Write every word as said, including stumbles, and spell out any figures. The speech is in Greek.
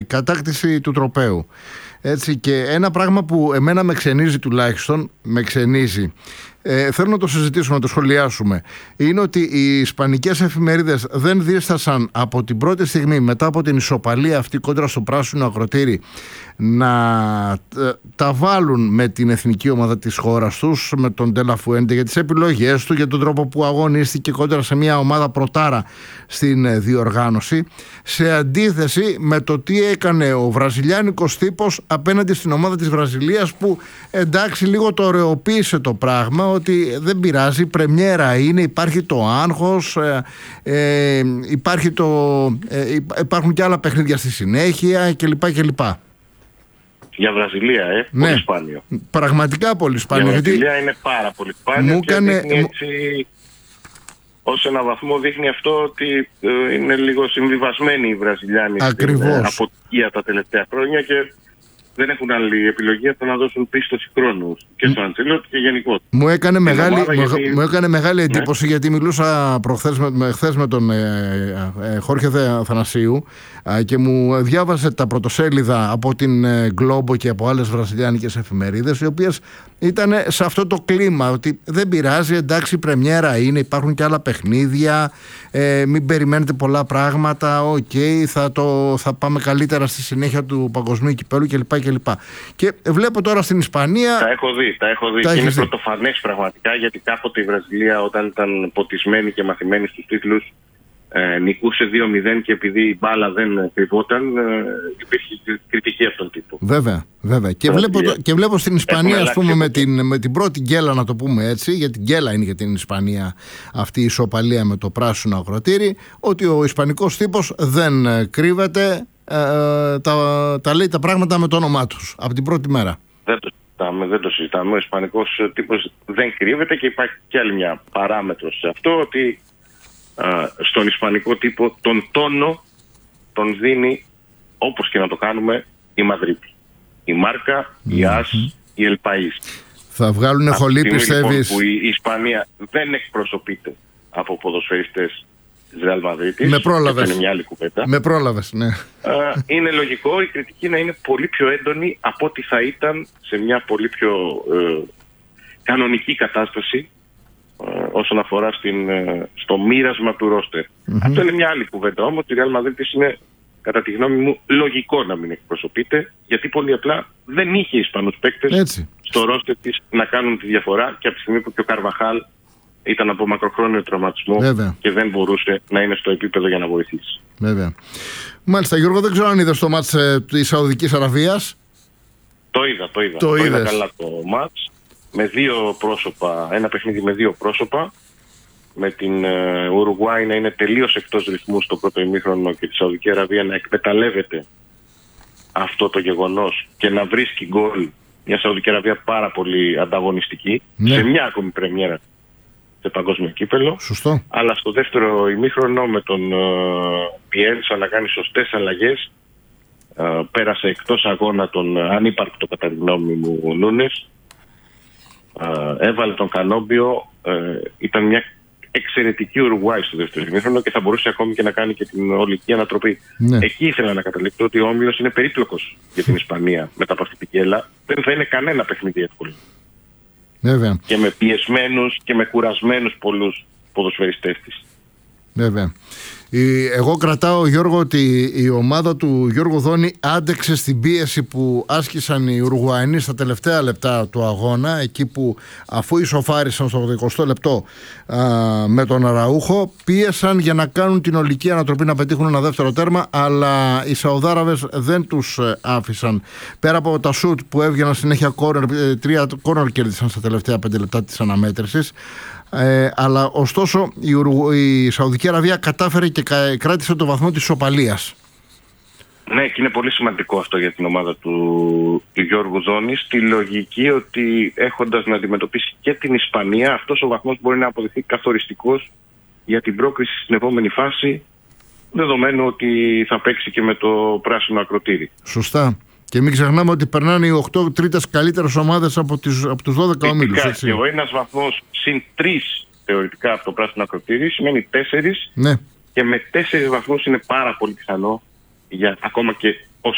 κατάκτηση του τροπαίου. Έτσι, και ένα πράγμα που εμένα με ξενίζει τουλάχιστον, με ξενίζει, ε, θέλω να το συζητήσουμε, να το σχολιάσουμε, είναι ότι οι ισπανικές εφημερίδες δεν δίστασαν από την πρώτη στιγμή, μετά από την ισοπαλία αυτή κόντρα στο πράσινο ακροτήρι, να ε, τα βάλουν με την εθνική ομάδα της χώρας τους, με τον Ντέλα Φουέντε, για τις επιλογές του, για τον τρόπο που αγωνίστηκε κόντρα σε μια ομάδα πρωτάρα στην ε, διοργάνωση, σε αντίθεση με το τι έκανε ο βραζιλιάνικος τύπος απέναντι στην ομάδα της Βραζιλίας, που εντάξει λίγο το ωρεοποίησε το πράγμα, ότι δεν πειράζει, πρεμιέρα είναι, υπάρχει το άγχος, ε, ε, υπάρχει το, ε, υπάρχουν και άλλα παιχνίδια στη συνέχεια κλπ. κλπ. Για Βραζιλία, ε, ναι, πολύ σπάνιο. Πραγματικά πολύ σπάνιο. Για Βραζιλία γιατί είναι πάρα πολύ σπάνιο μου και κάνε... δείχνει έτσι, ως ένα βαθμό δείχνει αυτό ότι ε, είναι λίγο συμβιβασμένοι οι Βραζιλιάνοι στην ε, αποτυχία τα τελευταία χρόνια και δεν έχουν άλλη επιλογή από να δώσουν πίστοση χρόνου και στο Αντσελότη και γενικότερα. Μου έκανε, μεγάλη, μου, γιατί... μου έκανε μεγάλη εντύπωση, ναι, γιατί μιλούσα προχθές με, με, χθες με τον ε, ε, Χόρχε Αθανασίου ε, και μου διάβασε τα πρωτοσέλιδα από την ε, Globo και από άλλες βραζιλιάνικες εφημερίδες, οι οποίες ήταν σε αυτό το κλίμα, ότι δεν πειράζει, εντάξει, πρεμιέρα είναι, υπάρχουν και άλλα παιχνίδια, ε, μην περιμένετε πολλά πράγματα, οκ, okay, θα, θα πάμε καλύτερα στη συνέχεια του παγκοσμίου κυπέλλου κλπ. κλπ. Και βλέπω τώρα στην Ισπανία. Τα έχω δει, τα έχω δει. Τα και είναι πρωτοφανές πραγματικά, γιατί κάποτε η Βραζιλία, όταν ήταν ποτισμένη και μαθημένη στους τίτλους, ε, νικούσε δύο μηδέν και επειδή η μπάλα δεν κρυβόταν, ε, υπήρχε κριτική από τον τύπο. Βέβαια, βέβαια. Και βλέπω, και βλέπω στην Ισπανία, ας πούμε, με την, με την πρώτη γκέλα, να το πούμε έτσι, γιατί γκέλα είναι για την Ισπανία αυτή η ισοπαλία με το πράσινο ακροτήρι, ότι ο ισπανικός τύπος δεν κρύβεται. Ε, τα, τα λέει τα πράγματα με το όνομά τους από την πρώτη μέρα. Δεν το συζητάμε, δεν το συζητάμε. Ο ισπανικός τύπος δεν κρύβεται και υπάρχει και άλλη μια παράμετρο σε αυτό, ότι α, στον ισπανικό τύπο τον τόνο τον δίνει, όπως και να το κάνουμε, η Μαδρίτη. Η Μάρκα, mm-hmm. η Άς, η Ελπαΐς. Θα βγάλουν χολή, πιστεύεις? Λοιπόν, που η Ισπανία δεν εκπροσωπείται από ποδοσφαιριστές της Ρεάλ Μαδρίτης. Με πρόλαβες. Είναι μια άλλη κουβέντα. Με πρόλαβες, ναι. Uh, είναι λογικό η κριτική να είναι πολύ πιο έντονη από ό,τι θα ήταν σε μια πολύ πιο uh, κανονική κατάσταση uh, όσον αφορά στην, uh, στο μοίρασμα του ρόστερ. Mm-hmm. Αυτό είναι μια άλλη κουβέντα. Όμως η Ρεάλ Μαδρίτης είναι, κατά τη γνώμη μου, λογικό να μην εκπροσωπείται, γιατί πολύ απλά δεν είχε Ισπανούς παίκτες στο ρόστερ της να κάνουν τη διαφορά, και από τη στιγμή που και ο Καρβαχάλ ήταν από μακροχρόνιο τραυματισμό, βέβαια, και δεν μπορούσε να είναι στο επίπεδο για να βοηθήσει. Βέβαια. Μάλιστα, Γιώργο, δεν ξέρω αν είδες το μάτς ε, της Σαουδικής Αραβίας. Το είδα, το είδα. Το, το είδα καλά το μάτς. Με δύο πρόσωπα, ένα παιχνίδι με δύο πρόσωπα. Με την ε, Ουρουγουάη να είναι τελείως εκτός ρυθμού στο πρώτο ημίχρονο και τη Σαουδική Αραβία να εκμεταλλεύεται αυτό το γεγονός και να βρίσκει γκολ. Μια Σαουδική Αραβία πάρα πολύ ανταγωνιστική, ναι, σε μια ακόμη πρεμιέρα σε παγκόσμιο κύπελλο. Σωστό. Αλλά στο δεύτερο ημίχρονο, με τον Πιέλσα να κάνει σωστές αλλαγές, uh, πέρασε εκτός αγώνα τον ανύπαρκτο, κατά τη γνώμη μου, Νούνες, uh, έβαλε τον Κανόμπιο, uh, ήταν μια εξαιρετική Ουρουγουάη στο δεύτερο ημίχρονο και θα μπορούσε ακόμη και να κάνει και την ολική ανατροπή. Ναι. Εκεί ήθελα να καταλήξω ότι ο όμιλος είναι περίπλοκος για την Ισπανία μετά από αυτή την γκέλα. Δεν θα είναι κανένα παιχνίδι εύκολο. Βέβαια. Και με πιεσμένους και με κουρασμένους πολλούς ποδοσφαιριστές της. Βέβαια. Εγώ κρατάω, Γιώργο, ότι η ομάδα του Γιώργου Δόνη άντεξε στην πίεση που άσκησαν οι Ουρουγουαϊνοί στα τελευταία λεπτά του αγώνα, εκεί που αφού ισοφάρισαν στο ογδοηκοστό λεπτό α, με τον Αραούχο, πίεσαν για να κάνουν την ολική ανατροπή, να πετύχουν ένα δεύτερο τέρμα, αλλά οι Σαουδάραβες δεν τους άφησαν. Πέρα από τα σουτ που έβγαιναν συνέχεια κόρνερ, τρία κόρνερ κέρδισαν στα τελευταία πέντε λεπτά της αναμέτρησης. Ε, αλλά ωστόσο η, Ουρου... η Σαουδική Αραβία κατάφερε και κράτησε το βαθμό της ισοπαλίας. Ναι, και είναι πολύ σημαντικό αυτό για την ομάδα του, του Γιώργου Δόνη, στη λογική ότι έχοντας να αντιμετωπίσει και την Ισπανία, αυτός ο βαθμός μπορεί να αποδειχθεί καθοριστικός για την πρόκριση στην επόμενη φάση, δεδομένου ότι θα παίξει και με το πράσινο ακροτήρι. Σωστά. Και μην ξεχνάμε ότι περνάνε οι οκτώ τρίτες καλύτερες ομάδες από, τις, από τους δώδεκα ομίλους. Και ο ένας βαθμός συν τρεις θεωρητικά από το πράσινο ακροτήρι σημαίνει τέσσερις. Ναι. Και με τέσσερις βαθμούς είναι πάρα πολύ πιθανό, για, ακόμα και